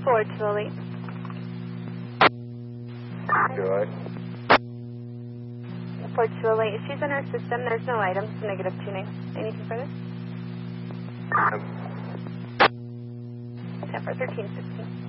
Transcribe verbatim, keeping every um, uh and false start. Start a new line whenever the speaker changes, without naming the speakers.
Forward to the lead.
Joy.
Forward to the lead. She's in her system. There's no items. Negative tuning. Anything further?
Um,
ten for thirteen sixteen.